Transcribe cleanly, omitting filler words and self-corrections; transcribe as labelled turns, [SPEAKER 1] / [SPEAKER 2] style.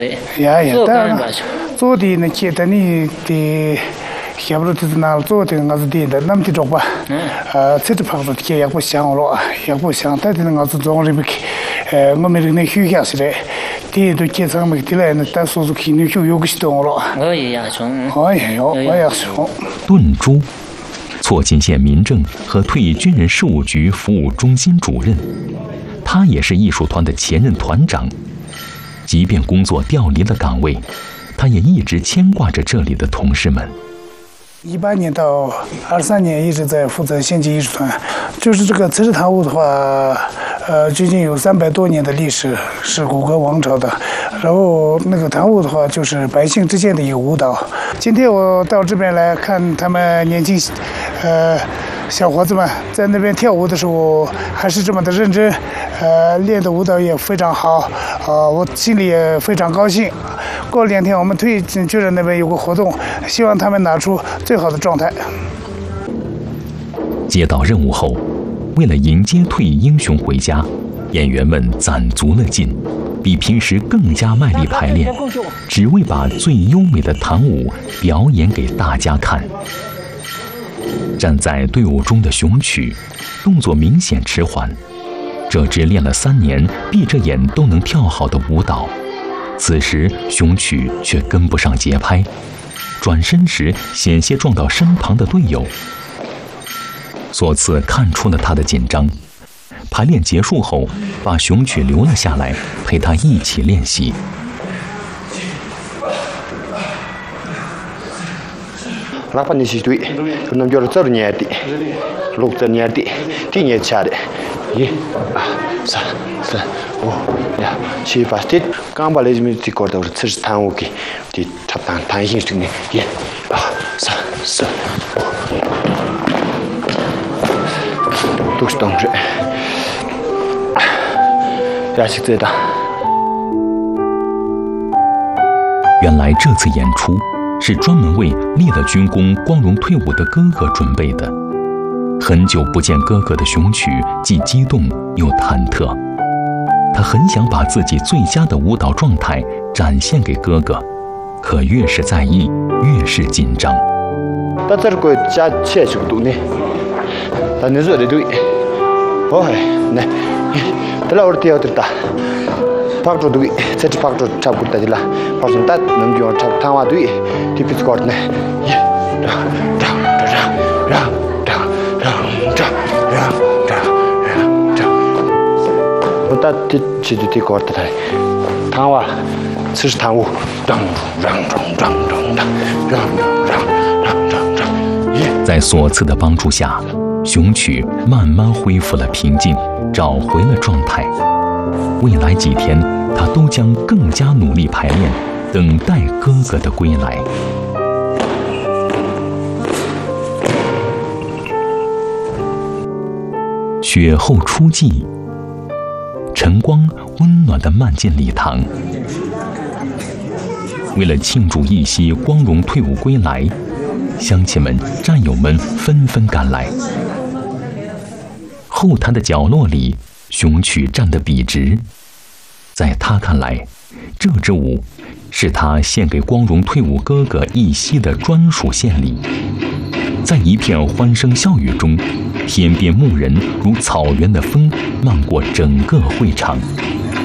[SPEAKER 1] 呀，当然，做的那些的你的。要不就是拿做的我是的，那么这种吧，这就跑出去也不想了，也不想，但是我是装这边去，我们这那休息是的，这都基层没得来，那但说是去那休有个系统了。
[SPEAKER 2] 我也要从，
[SPEAKER 1] 我也从。
[SPEAKER 3] 顿珠，错金县民政和退役军人事务局服务中心主任，他也是艺术团的前任团长。即便工作调离了岗位，他也一直牵挂着这里的同事们。
[SPEAKER 1] 18年到23年一直在负责县级艺术团，就是这个慈氏堂舞的话，究竟有300多年的历史，是古格王朝的。然后那个堂舞的话，就是百姓之间的一个舞蹈。今天我到这边来看他们年轻，小伙子们在那边跳舞的时候还是这么的认真，练的舞蹈也非常好，我心里也非常高兴。过2天我们退役军人那边有个活动，希望他们拿出最好的状态。
[SPEAKER 3] 接到任务后，为了迎接退役英雄回家，演员们攒足了劲，比平时更加卖力排练，只为把最优美的堂舞表演给大家看。站在队伍中的熊曲，动作明显迟缓。这支练了3年、闭着眼都能跳好的舞蹈，此时熊曲却跟不上节拍，转身时险些撞到身旁的队友。索次看出了他的紧张，排练结束后，把熊曲留了下来，陪他一起练习。
[SPEAKER 4] 哪怕你是对，可能就是这年的，6年的，第年下的，1、2、3、4、5、6、7、8，这刚把那什么这搞到是这是堂舞给，这差不多弹性是呢，1、2、3、4、5，都是动作，压息最大。
[SPEAKER 3] 原来这次演出是专门为立了军功、光荣退伍的哥哥准备的。很久不见哥哥的熊曲，既激动又忐忑。他很想把自己最佳的舞蹈状态展现给哥哥，可越是在意，越是紧张。
[SPEAKER 4] 但这个加切速度呢？但你说的对，哦嘿，那，这老二第二的。拍出对，这是拍出差不多的啦。拍出那能用差不多对，这边是搞的呢。我打这是这搞的嘞。堂话，这是堂舞。
[SPEAKER 3] 在索次的帮助下，熊曲慢慢恢复了平静，找回了状态。未来几天，他都将更加努力排练，等待哥哥的归来。雪后初霁，晨光温暖地漫进礼堂。为了庆祝义熙光荣退伍归来，乡亲们、战友们纷纷赶来。后台的角落里，熊曲站得笔直，在他看来，这支舞是他献给光荣退伍哥哥义熙的专属献礼。在一片欢声笑语中，天边牧人如草原的风漫过整个会场。